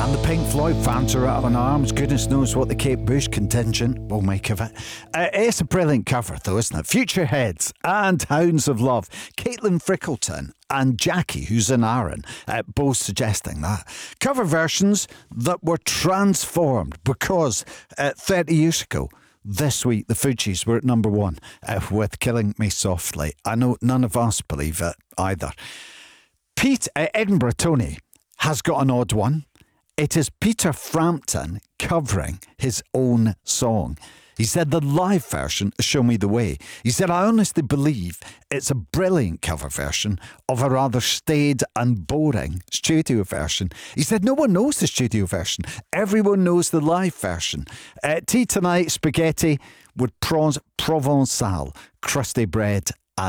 And the Pink Floyd fans are out in arms. Goodness knows what the Kate Bush contingent will make of it. It's a brilliant cover, though, isn't it? Futureheads and Hounds of Love. Caitlin Frickleton and Jackie, who's in Aaron, both suggesting that. Cover versions that were transformed because 30 years ago, this week, the Fugees were at number one with Killing Me Softly. I know none of us believe it either. Pete Edinburgh Tony has got an odd one. It is Peter Frampton covering his own song. He said the live version, Show Me the Way. He said, I honestly believe it's a brilliant cover version of a rather staid and boring studio version. He said, no one knows the studio version. Everyone knows the live version. Tea tonight, spaghetti with prawns Provençal, crusty bread